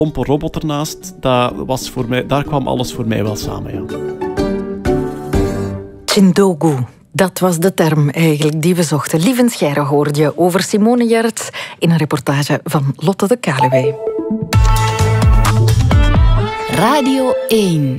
Pompe robot ernaast, daar kwam alles voor mij wel samen. Ja. Chindogu. Dat was de term eigenlijk die we zochten. Lieven Scheire hoorde je over Simone Gerrits in een reportage van Lotte de Kaluwe. Radio 1